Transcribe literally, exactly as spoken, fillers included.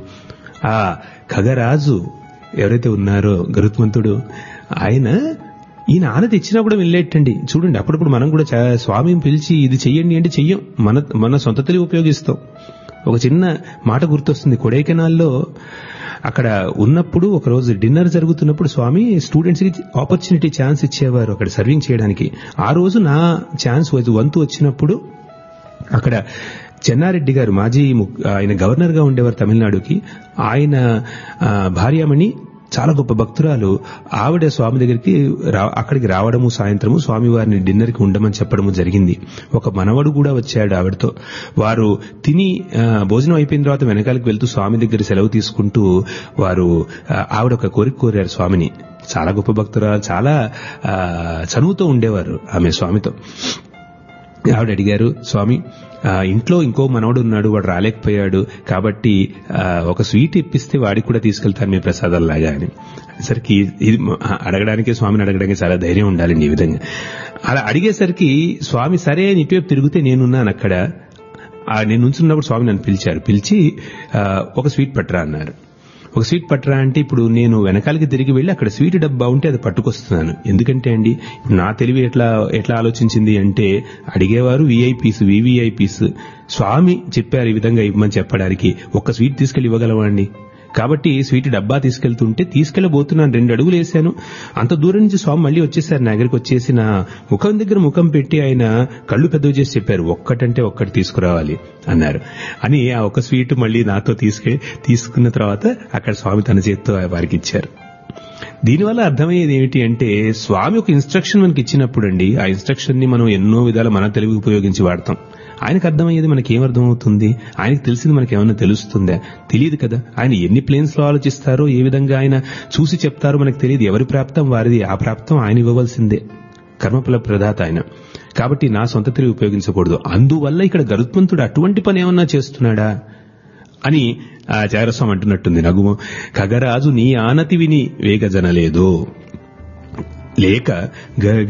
ఆ ఖగరాజు ఎవరైతే ఉన్నారో గరుత్మంతుడు, ఆయన ఈయన ఆనతి ఇచ్చినా కూడా వెళ్ళేటండి. చూడండి, అప్పుడప్పుడు మనం కూడా చా- స్వామిని పిలిచి ఇది చెయ్యండి అంటే చెయ్యం, మన మన సొంత తెలివి ఉపయోగిస్తాం. ఒక చిన్న మాట గుర్తొస్తుంది. కొడైకెనాల్లో అక్కడ ఉన్నప్పుడు ఒక రోజు డిన్నర్ జరుగుతున్నప్పుడు స్వామి స్టూడెంట్స్ కి ఆపర్చునిటీ ఛాన్స్ ఇచ్చేవారు అక్కడ సర్వింగ్ చేయడానికి. ఆ రోజు నా ఛాన్స్ వంతు వచ్చినప్పుడు అక్కడ చెన్నారెడ్డి గారు, మాజీ ము- ఆయన గవర్నర్ గా ఉండేవారు తమిళనాడుకి, ఆయన ఆ, భార్యామణి చాలా గొప్ప భక్తురాలు, ఆవిడ స్వామి దగ్గరికి రా- అక్కడికి రావడము, సాయంత్రము స్వామివారిని డిన్నర్ కి ఉండమని చెప్పడము జరిగింది. ఒక మనవడు కూడా వచ్చాడు ఆవిడతో. వారు తిని ఆ, భోజనం అయిపోయిన తర్వాత వెనకాలకి వెళ్తూ స్వామి దగ్గర సెలవు తీసుకుంటూ వారు ఆ, ఆవిడ ఒక కోరిక కోరారు స్వామిని. చాలా గొప్ప భక్తురాలు, చాలా ఆ, చనువుతో ఉండేవారు ఆమె స్వామితో. ఆవిడ అడిగారు, స్వామి ఆ, ఇంట్లో ఇంకో మనవడు ఉన్నాడు, వాడు రాలేకపోయాడు, కాబట్టి ఆ, ఒక స్వీట్ ఇప్పిస్తే వాడికి కూడా తీసుకెళ్తాను మీ ప్రసాదాల్లాగా అని. సరికి ఇది అడగడానికి, స్వామిని అడగడానికి చాలా ధైర్యం ఉండాలండి ఈ విధంగా. అలా అడిగేసరికి స్వామి సరే అని ఇటువైపు తిరిగితే నేనున్నాను అక్కడ. ఆ, నేను నుంచున్నప్పుడు స్వామి నన్ను పిలిచారు. పిలిచి ఆ, ఒక స్వీట్ పట్టరా అన్నారు. ఒక స్వీట్ పట్టరా అంటే ఇప్పుడు నేను వెనకాలకి తిరిగి వెళ్లి అక్కడ స్వీట్ డబ్బా ఉంటే అది పట్టుకొస్తున్నాను. ఎందుకంటే అండి ఇప్పుడు నా తెలివి ఎట్లా ఎట్లా ఆలోచించింది అంటే, అడిగేవారు వీఐపీస్, వివిఐపీస్. స్వామి చెప్పారు ఈ విధంగా ఇవ్వమని చెప్పడానికి, ఒక్క స్వీట్ తీసుకెళ్లి ఇవ్వగలవండి. కాబట్టి స్వీట్ డబ్బా తీసుకెళ్తుంటే తీసుకెళ్లబోతున్నాను, రెండు అడుగులు వేశాను, అంత దూరం నుంచి స్వామి మళ్ళీ వచ్చేసారు నా దగ్గరికి. వచ్చేసి నా ముఖం దగ్గర ముఖం పెట్టి ఆయన కళ్ళు పెద్దవి చేసి చెప్పారు, ఒక్కటంటే ఒక్కటి తీసుకురావాలి అన్నారు. అని ఆ ఒక స్వీట్ మళ్ళీ నాతో తీసుకె తీసుకున్న తర్వాత అక్కడ స్వామి తన చేత్తో వారికి ఇచ్చారు. దీనివల్ల అర్థమయ్యేది ఏమిటి అంటే, స్వామి ఒక ఇన్స్ట్రక్షన్ మనకి ఇచ్చినప్పుడు అండి, ఆ ఇన్స్ట్రక్షన్ ని మనం ఎన్నో విధాలు మన తెలివి ఉపయోగించి వాడతాం. ఆయనకు అర్థమయ్యేది మనకి ఏమర్థమవుతుంది? ఆయనకు తెలిసింది మనకి ఏమన్నా తెలుస్తుందా? తెలియదు కదా. ఆయన ఎన్ని ప్లేన్స్ లో ఆలోచిస్తారో, ఏ విధంగా ఆయన చూసి చెప్తారో మనకు తెలియదు. ఎవరి ప్రాప్తం వారిది, ఆ ప్రాప్తం ఆయన ఇవ్వవలసిందే. కర్మఫల ప్రదాత ఆయన. కాబట్టి నా సొంత తెలివి ఉపయోగించకూడదు. అందువల్ల ఇక్కడ గరుత్మంతుడు అటువంటి పని ఏమన్నా చేస్తున్నాడా అని చారస్వామి అంటున్నట్టుంది. నగుము ఖగరాజు నీ ఆనతి విని వేగజనలేదు లేక